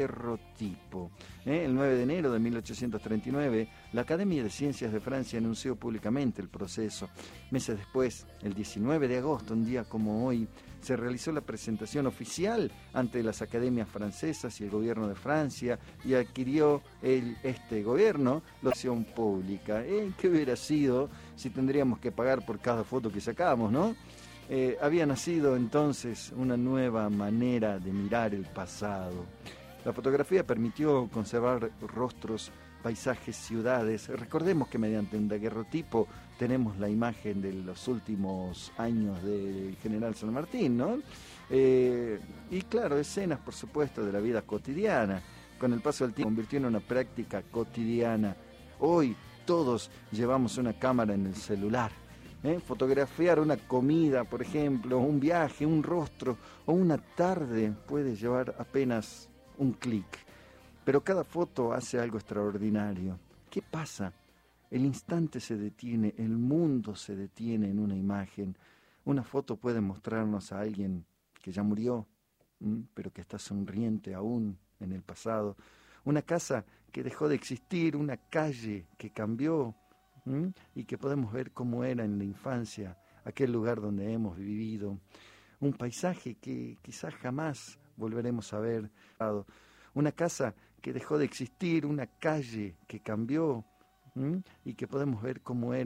daguerrotipo. El 9 de enero de 1839, la Academia de Ciencias de Francia anunció públicamente el proceso. Meses después, el 19 de agosto, un día como hoy, se realizó la presentación oficial ante las academias francesas y el gobierno de Francia, y adquirió este gobierno la opción pública. ¿Qué hubiera sido si tendríamos que pagar por cada foto que sacamos, no? Había nacido entonces una nueva manera de mirar el pasado. La fotografía permitió conservar rostros, paisajes, ciudades. Recordemos que mediante un daguerrotipo tenemos la imagen de los últimos años del general San Martín, ¿no? Y claro, escenas, por supuesto, de la vida cotidiana. Con el paso del tiempo se convirtió en una práctica cotidiana. Hoy todos llevamos una cámara en el celular. Fotografiar una comida, por ejemplo, un viaje, un rostro o una tarde puede llevar apenas un clic. Pero cada foto hace algo extraordinario. ¿Qué pasa? El instante se detiene, el mundo se detiene en una imagen. Una foto puede mostrarnos a alguien que ya murió, pero que está sonriente aún en el pasado. Una casa que dejó de existir, una calle que cambió, y que podemos ver cómo era en la infancia, aquel lugar donde hemos vivido. Un paisaje que quizás jamás volveremos a ver. Una casa que dejó de existir, una calle que cambió, y que podemos ver cómo era.